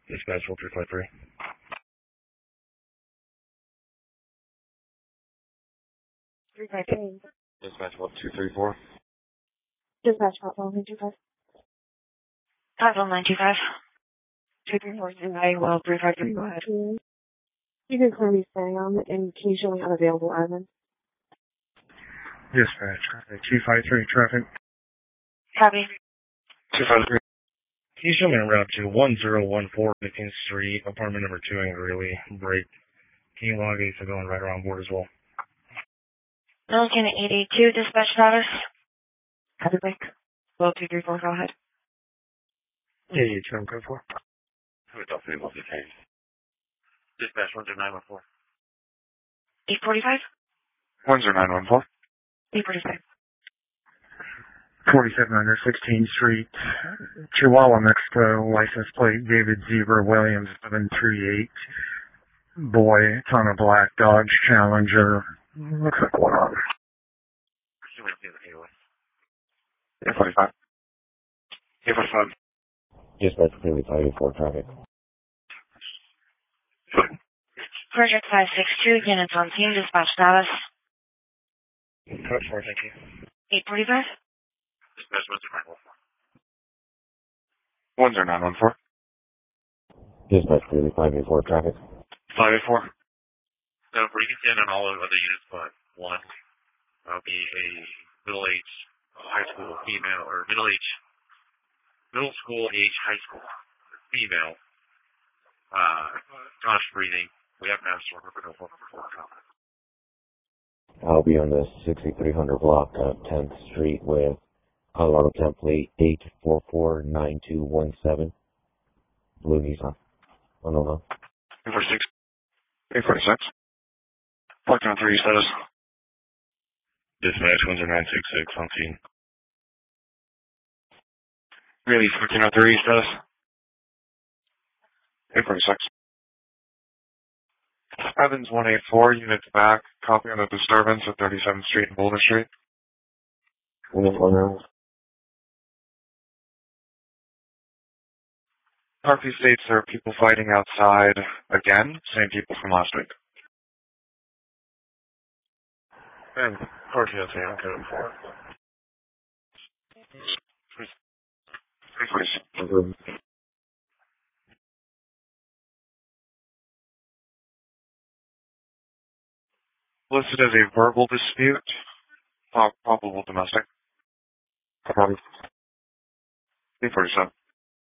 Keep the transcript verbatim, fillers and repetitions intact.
Dispatch one three five three. three five three. Dispatch one two three four. Dispatch one one two five. five one nine two five. two three four two nine, well, three five three, go ahead. You can clearly stay on, and can you show me unavailable islands? Dispatch, two five three traffic. Copy. two five three. Can you show me en route to one zero one four fifteenth Street, apartment number two in Greeley, break? Can you log eight to going right around board as well? Milliken eight eight two, dispatch status. Copy, break. Well, two three four, go ahead. Yeah, you turn code four. Who adopted him off the case? Dispatch one zero nine one four. eight forty-five. one zero nine one four. eight forty-five. forty-seven hundred sixteenth Street, Chihuahua, Mexico, license plate David Zebra Williams seven three eight. Boy, it's on a black Dodge Challenger. Looks like one on. eight forty-five. eight forty-five. Dispatch Greeley five eight four traffic. Project five six two, units on scene, dispatch status. Code four, thank you. eight forty-five. Dispatch one zero nine one four. one zero nine one four. Dispatch Greeley five eight four traffic. five eight four. No, for you can stand on all of the other units but one. That'll be a middle-aged high school female, or middle-aged, middle school age high school female. Uh, gosh, breathing. We have maps for her, but no phone number for her. I'll be on the sixty-three hundred block of tenth Street with Colorado template eight four four nine two one seven. Blue Nissan. Oh, no, no. eight forty-six. eight forty-six. fourteen oh three status. Dispatch one zero nine six six on scene. Really, fourteen oh three status. eight forty-six. Evans one eight four, units back. Copy on the disturbance at thirty-seventh Street and Boulder Street. Harvey states there are people fighting outside again. Same people from last week. And fourteen oh three on code four. eight forty-six. Listed as a verbal dispute. Uh, probable domestic. eight forty-seven.